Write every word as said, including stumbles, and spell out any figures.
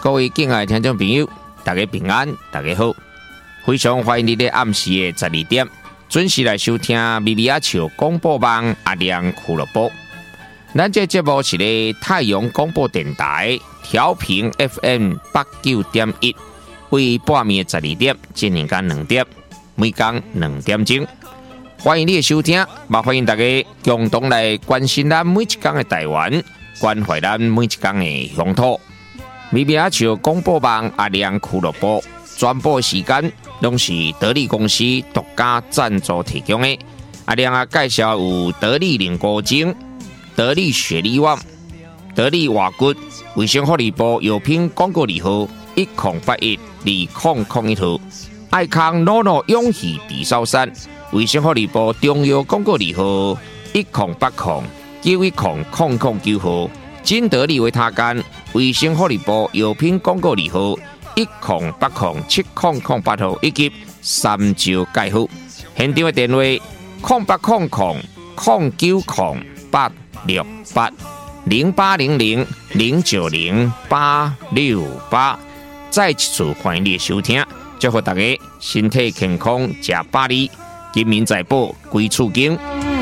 各位敬爱的听众朋友，大家平安，大家好，非常欢迎你在暗时的十二点准时来收听咪咪阿笑广播网阿亮俱乐部。咱这节目是咧太阳广播电台调频 F M 八九点一，为半暝十二点进行到两点，每天两点钟。欢迎你的收听，也欢迎大家共同来关心咱每一天的台湾，关怀咱每一天的乡土。咪咪阿笑广播网阿亮俱乐部转播时间拢是得力公司独家赞助提供的。阿亮啊介绍有得力凝固精、得力雪力旺、得力瓦骨、卫生福利部药品广告字号一零八一二零零一号，爱康诺诺永续地烧山。卫生福利部中药广告字号一零八零九一零零零九号，金得利维他干卫生福利部药品广告字号一零八零七零零八号，以及三九介护。现场的电话零八零零零九零八六八零八零零零九零八六八。再一次欢迎你的收听，祝福大家身体健康，吃百里。金民财宝归厝经。